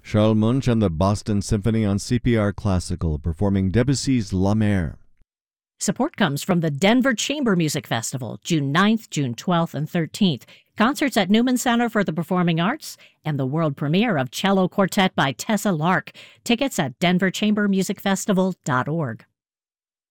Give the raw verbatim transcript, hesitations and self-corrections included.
Charles Munch and the Boston Symphony on C P R Classical performing Debussy's La Mer. Support comes from the Denver Chamber Music Festival, June ninth, June twelfth, and thirteenth. Concerts at Newman Center for the Performing Arts, and the world premiere of Cello Quartet by Tessa Lark. Tickets at denver chamber music festival dot org.